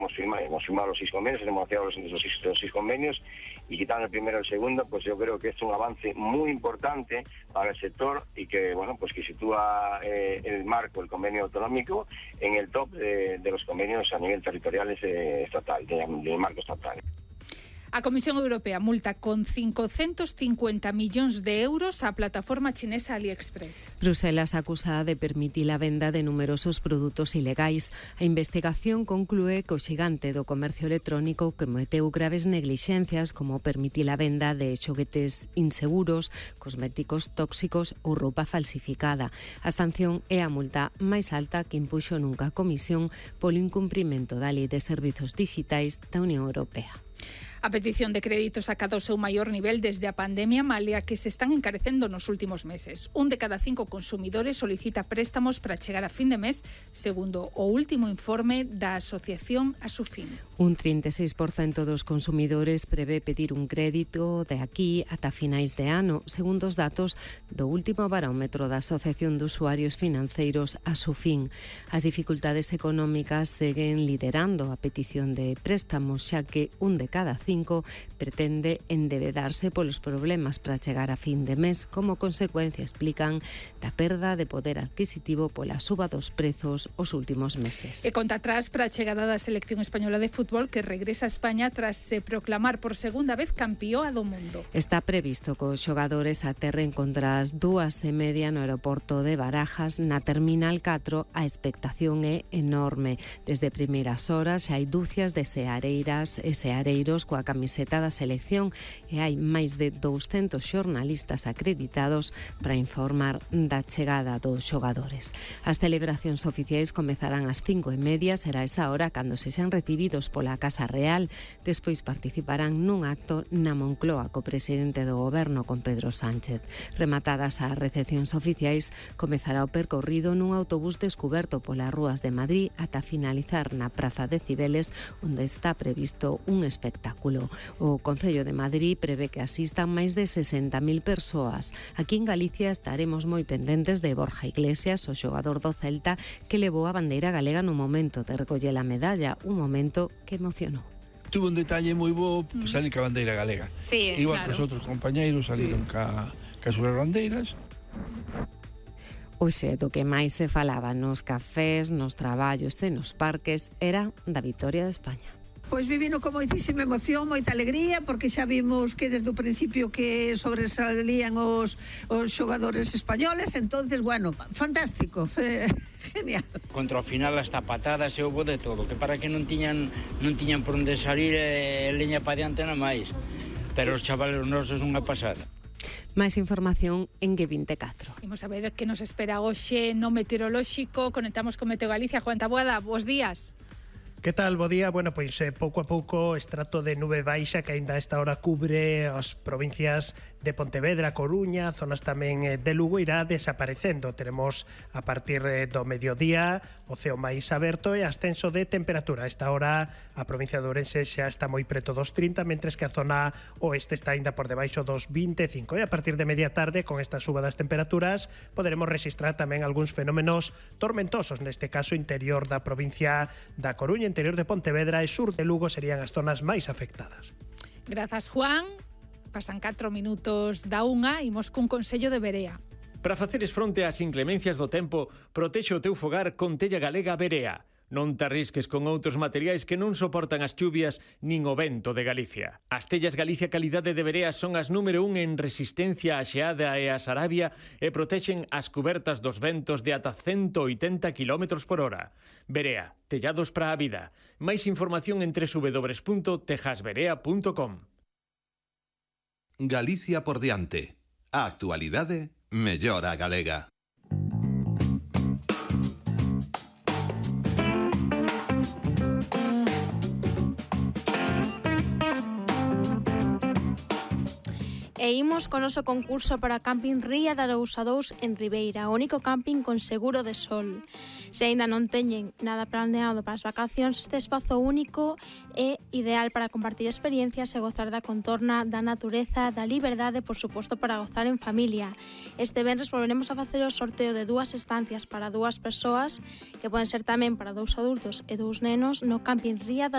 hemos firmado los 6 convenios, hemos negociado los 6 convenios, y quitando el primero y el segundo, pues yo creo que es un avance muy importante para el sector y que, bueno, pues que sitúa el marco, el convenio autonómico, en el top de los convenios a nivel territorial estatal, del marco estatal. A Comisión Europea multa con 550 millóns de euros a plataforma chinesa AliExpress. Bruselas acusa de permitir a venda de numerosos produtos ilegais. A investigación conclúe que o xigante do comercio electrónico cometeu graves neglixencias, como permitir a venda de xoguetes inseguros, cosméticos tóxicos ou roupa falsificada. A sanción é a multa máis alta que impuxo nunca a Comisión polo incumprimento da Lei de Servizos Digitais da Unión Europea. A petición de crédito sacado ao seu maior nivel desde a pandemia, malia que se están encarecendo nos últimos meses. 1 de cada 5 consumidores solicita préstamos para chegar a fin de mes, segundo o último informe da Asociación Asufin. Un 36% dos consumidores prevé pedir un crédito de aquí ata finais de ano, segundo os datos do último barómetro da Asociación de Usuarios Financeiros Asufin. As dificultades económicas seguen liderando a petición de préstamos, xa que 1 de cada 5 pretende endebedarse polos problemas para chegar a fin de mes, como consecuencia, explican, da perda de poder adquisitivo pola suba dos prezos os últimos meses. E conta atrás para a chegada da selección española de fútbol, que regresa a España tras se proclamar por segunda vez campeoa do mundo. Está previsto que os xogadores aterren contra as 2:30 no aeroporto de Barajas, na Terminal 4. A expectación é enorme. Desde primeiras horas hai dúcias de seareiras e seareiros coa camiseta da selección e hai máis de 200 xornalistas acreditados para informar da chegada dos xogadores. As celebracións oficiais comezarán ás 5:30, será esa hora cando se xan recibidos pola Casa Real. Despois participarán nun acto na Moncloa co presidente do Goberno, con Pedro Sánchez. Rematadas as recepcións oficiais, comezará o percorrido nun autobús descuberto polas rúas de Madrid ata finalizar na Praza de Cibeles, onde está previsto un espectáculo. O Concello de Madrid prevé que asistan máis de 60.000 persoas. Aquí en Galicia estaremos moi pendentes de Borja Iglesias, o xogador do Celta, que levou a bandeira galega no momento de recoller a medalla, un momento que emocionou. Tuvo un detalle moi bo, salir ca bandeira galega. Sí, igual claro. que os outros compañeiros saliron ca súas bandeiras. Hoxe, do que máis se falaba nos cafés, nos traballos e nos parques era da vitoria de España. Pois vivino con moitísima emoción, moita alegría, porque xa vimos que desde o principio que sobresalían os xogadores españoles, entonces, bueno, fantástico, genial. Contra o final hasta patadas e houbo de todo, que para que non tiñan por onde salir leña pa diante na máis, pero os chavales nosos unha pasada. Máis información en G24. Imos a ver que nos espera hoxe no meteorolóxico. Conectamos con Meteo Galicia. Juan Taboada, bos días. Que tal, bo día? Bueno, pois pouco a pouco estrato de nube baixa que aínda a esta hora cubre as provincias de Pontevedra, Coruña, zonas tamén de Lugo, irá desaparecendo. Teremos a partir do mediodía o ceo máis aberto e ascenso de temperatura. A esta hora a provincia de Ourense xa está moi preto dos 30, mentres que a zona oeste está aínda por debaixo dos 25. E a partir de media tarde, con esta suba das temperaturas, poderemos registrar tamén algúns fenómenos tormentosos, neste caso interior da provincia da Coruña, interior de Pontevedra e sur de Lugo serían as zonas máis afectadas. Grazas, Juan. Pasan 4 minutos da 1, imos cun consello de Verea. Para faceres fronte ás inclemencias do tempo, protexe o teu fogar con tella galega Verea. Non te arrisques con outros materiais que non soportan as chuvias nin o vento de Galicia. As tellas Galicia Calidade de Verea son as número 1 en resistencia á xeada e á sarabia e protexen as cubertas dos ventos de ata 180 km por hora. Verea, tellados para a vida. Máis información en www.tejasverea.com. Galicia por diante. A actualidade mellor a galega. E imos con noso concurso para Camping Ría de Arousa 2 en Ribeira, o único camping con seguro de sol. Se aínda non teñen nada planeado para as vacacións, este espazo único é ideal para compartir experiencias e gozar da contorna, da natureza, da liberdade, por suposto, para gozar en familia. Este venres volveremos a facer o sorteo de 2 estancias para 2 persoas, que poden ser tamén para 2 adultos e 2 nenos, no Camping Ría de